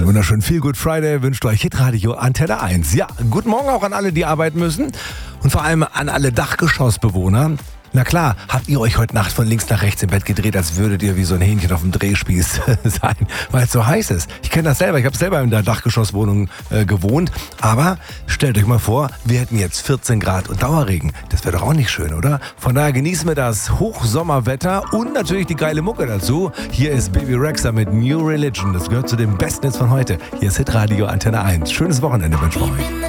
wunderschönen Feel Good Friday wünscht euch Hitradio Antenne 1. Ja, guten Morgen auch an alle, die arbeiten müssen und vor allem an alle Dachgeschossbewohner. Na klar, habt ihr euch heute Nacht von links nach rechts im Bett gedreht, als würdet ihr wie so ein Hähnchen auf dem Drehspieß sein, weil es so heiß ist. Ich kenne das selber, ich habe selber in der Dachgeschosswohnung gewohnt, aber stellt euch mal vor, wir hätten jetzt 14 Grad und Dauerregen. Das wäre doch auch nicht schön, oder? Von daher genießen wir das Hochsommerwetter und natürlich die geile Mucke dazu. Hier ist Baby Rexha mit New Religion, das gehört zu den besten Hits von heute. Hier ist Hitradio Antenne 1. Schönes Wochenende wünschen wir euch.